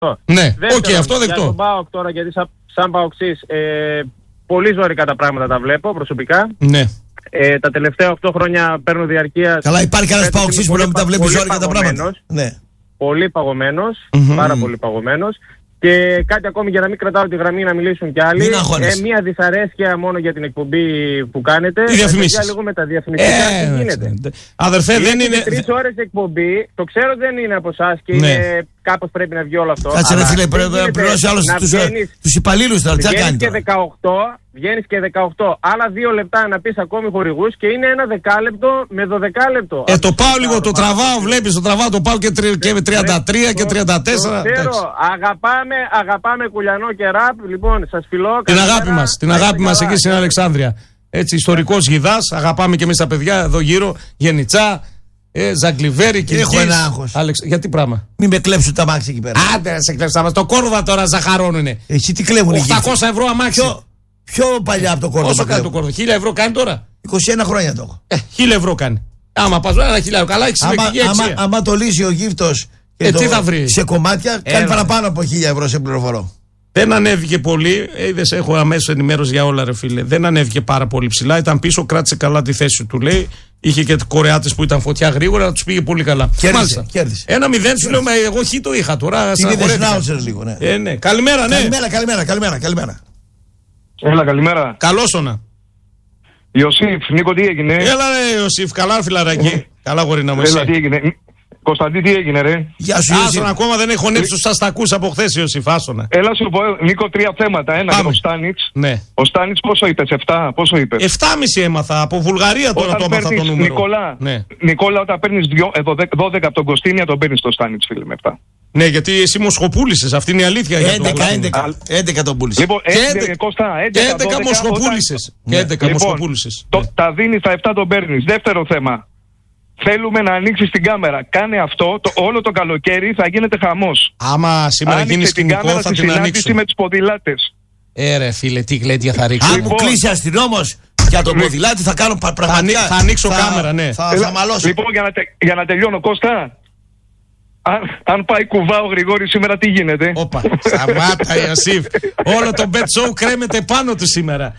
Ναι, Δεύτερον, αυτό δεκτό. Για τον ΠΑΟΚ τώρα, γιατί σαν ΠΑΟΚσής πολύ ζωρικά τα πράγματα τα βλέπω προσωπικά. Ναι. Τα τελευταία 8 χρόνια παίρνω διαρκεία. Καλά, υπάρχει κανένας ΠΑΟΚσής που να μην τα βλέπει ζώρικα τα πράγματα. Ναι. Πολύ παγωμένος, πάρα πολύ παγωμένος. Και κάτι ακόμη για να μην κρατάω τη γραμμή να μιλήσουν κι άλλοι. Μία δυσαρέσκεια μόνο για την εκπομπή που κάνετε. Οι διαφημίσεις. Λίγο με τα διαφημιστικά. Τι γίνεται. Αδερφέ, δεν είναι. 3 ώρες εκπομπή. Το ξέρω δεν είναι από εσάς και είναι, κάπως πρέπει να βγει όλο αυτό. Κάτσε ρε φίλε, πρέπει να πληρώσει άλλους τους υπαλλήλους τώρα. Τι θα κάνει τώρα. Βγαίνεις και 18, άλλα 2 λεπτά να πεις ακόμη χορηγούς και είναι ένα 10 με 12 λεπτό. Το πάω λίγο, το τραβάω, βλέπεις, το τραβάω, το πάω και 33 και 34. Ξέρω, αγαπάμε κουλιανό και ραπ, λοιπόν, σας φιλώ. Την αγάπη μας εκεί στην Αλεξάνδρεια. Έτσι, ιστορικός Γιδάς, αγαπάμε και εμείς τα παιδιά εδώ γύρω, Γενιτσά, Ζαγκλιβέρη, Κυρκής. Έχω ένα άγχος. Γιατί πράγμα. Μην με κλέψουν τα αμάξι εκεί πέρα. Άντε να σε κλέψουν τα. Το Κόρδοβα τώρα ζαχαρώνουνε. Εσύ τι κλέβουν εκεί. 800 ευρώ αμάξι. Πιο παλιά από το Κόρδοβα. Πόσο κάνει το Κόρδοβα, 1000 ευρώ κάνει τώρα. 21 χρόνια το έχω. 1000 ευρώ κάνει. Άμα πας ένα 1000, καλά έχει συλλεκτική αξία. Άμα το λύσει ο γύφτος τι θα βρει. Σε κομμάτια, κάνει παραπάνω από 1000 ευρώ σε πληροφορώ. Δεν ανέβηκε πολύ. Είδες, έχω αμέσως ενημέρωση για όλα, ρε φίλε. Δεν ανέβηκε πάρα πολύ ψηλά. Ήταν πίσω, κράτησε καλά τη θέση του, λέει. Είχε και Κορεάτες που ήταν φωτιά γρήγορα, τους πήγε πολύ καλά. Κέρδισε. 1-0 σου λέω, εγώ το είχα τώρα. Την είδες Σνάουτσερ λίγο, ναι. Ναι. Καλημέρα, ναι. Καλημέρα. Έλα, καλημέρα. Καλόσωνα. Ιωσήφ, Νίκο, τι έγινε. Έλα, ρε Ιωσήφ, καλά φιλαράκι. Καλά, γορίνα μου. Έλα, τι έγινε. Κωνσταντί, τι έγινε, ρε. Γεια σου, Άσονα, ακόμα δεν έχω χωνέψει τους αστακούς από χθες, Ιωσήφ, άσονα. Έλα, σου πω, Νίκο, 3 θέματα. Ένα για τον Στάνιτς. Ναι. Ο Στάνιτς πόσο είπες, 7, πόσο είπες. 7,5 έμαθα. Από Βουλγαρία τώρα το έμαθα το νούμερο. Νικόλα, όταν παίρνεις 12 από τον Κωστίνια, τον παίρνεις το Στάνιτς, φίλε, με 7. Ναι, γιατί εσύ μοσχοπούλησες, αυτή είναι η αλήθεια. 11 τον πούλησες. Λοιπόν, 11 μοσχοπούλησες. Τα δίνεις, τα 7 τον παίρνεις. Δεύτερο θέμα. Θέλουμε να ανοίξεις την κάμερα. Κάνε αυτό, όλο το καλοκαίρι θα γίνεται χαμός. Άμα σήμερα γίνει σκηνικό θα την ανοίξω. Με τους ποδηλάτες. Ρε φίλε, τι γλέντια θα ρίξω. Αν μου κλείσει αστυνόμος για τον ποδηλάτη θα κάνω πραγματικά. Θα ανοίξω κάμερα, ναι. Θα μαλώσω. Λοιπόν, για να τελειώνω, Κώστα. Αν πάει κουβά ο Γρηγόρης σήμερα, τι γίνεται. Όπα, σταμάτα Ιωσήφ. Όλο το bet show κρέμεται πάνω του σήμερα.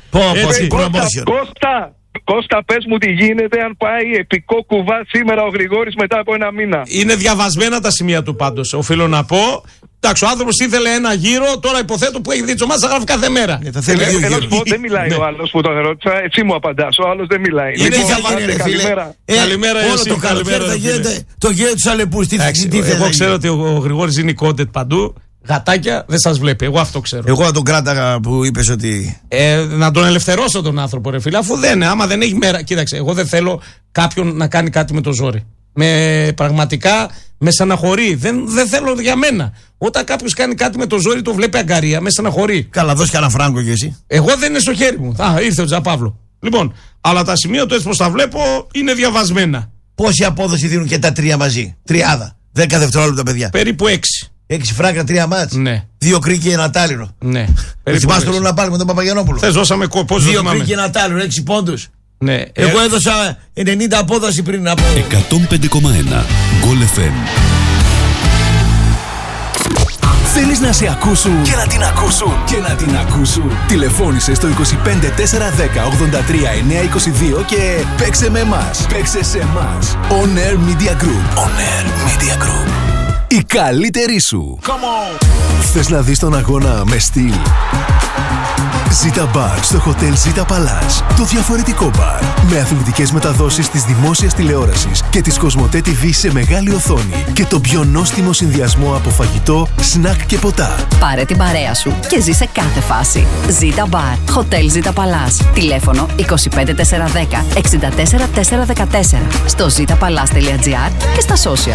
Κώστα, πες μου τι γίνεται αν πάει επικό κουβά σήμερα ο Γρηγόρης μετά από 1 μήνα. Είναι διαβασμένα τα σημεία του πάντως, οφείλω να πω. Εντάξει, ο άνθρωπος ήθελε ένα γύρο, τώρα υποθέτω που έχει δει τις ομάδες θα γράφει κάθε μέρα. Δεν μιλάει ο άλλος που τον ρώτησα, έτσι μου απαντάς, ο άλλος δεν μιλάει. Είναι διαβασμένα, καλημέρα. Καλημέρα, Ιωσήφ, καλημέρα. Το γύρο τους αλεπούς, τι εγώ ξέρω ότι ο Γρηγόρης είναι content παντού. Γατάκια δεν σας βλέπει, εγώ αυτό ξέρω. Εγώ να τον κράταγα που είπες ότι. Να τον ελευθερώσω τον άνθρωπο, ρε φίλε, αφού άμα δεν έχει μέρα. Κοίταξε, εγώ δεν θέλω κάποιον να κάνει κάτι με το ζόρι. Πραγματικά με στεναχωρεί. Δεν θέλω για μένα. Όταν κάποιος κάνει κάτι με το ζόρι, το βλέπει αγκαρία, με στεναχωρεί. Καλά, δώσει κανένα φράγκο κι εσύ. Εγώ δεν είναι στο χέρι μου. Ήρθε ο Τζαπαύλο. Λοιπόν, αλλά τα σημεία του έτσι πως τα βλέπω είναι διαβασμένα. Πόση απόδοση δίνουν και τα 3 μαζί. Τριάδα. 10 δευτερόλεπτα, παιδιά. Περίπου 6. 6 φράγκα, 3 μάτς. Ναι. 2 κρίκι και 1 τάλιρο. Ναι. Θυμάσαι το να πάρει με τον Παπαγιανόπουλο. Θες δώσαμε πώς 2 κρίκι και 1 τάλιρο, 6 πόντους. Ναι. Εγώ έδωσα 90 απόδοση πριν από. 105,1 Goal FM. Θέλεις να σε ακούσουν και να την ακούσουν και να την ακούσουν. Τηλεφώνησε στο 25 410 83 922 και παίξε με εμάς. Παίξε σε εμάς. On Air Media Group. On Air Media Group. Η καλύτερη σου. Come on. Θες να δεις τον αγώνα με στυλ? Zita Bar στο Hotel Zita Palace. Το διαφορετικό μπαρ. Με αθλητικές μεταδόσεις της δημόσιας τηλεόρασης και της Κοσμοτέ TV σε μεγάλη οθόνη. Και το πιο νόστιμο συνδυασμό από φαγητό, σνακ και ποτά. Πάρε την παρέα σου και ζήσε κάθε φάση. Zita Bar. Hotel Zita Palace. Τηλέφωνο 25410 64414. Στο zitapalace.gr και στα social.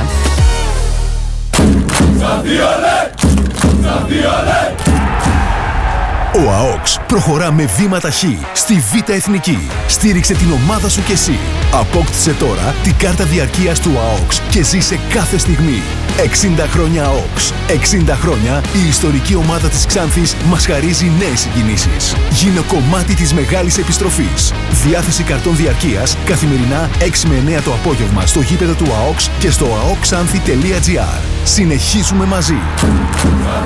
Ο ΑΟΚΣ προχωρά με βήματα χ στη Β' Εθνική. Στήριξε την ομάδα σου κι εσύ. Απόκτησε τώρα την κάρτα διαρκείας του ΑΟΚΣ και ζήσε κάθε στιγμή. 60 χρόνια ΑΟΚΣ. 60 χρόνια η ιστορική ομάδα της Ξάνθης μας χαρίζει νέες συγκινήσεις. Γίνε κομμάτι της μεγάλης επιστροφής. Διάθεση καρτών διαρκείας καθημερινά 6 με 9 το απόγευμα στο γήπεδο του ΑΟΚΣ και στο aoxanthi.gr. Συνεχίζουμε μαζί.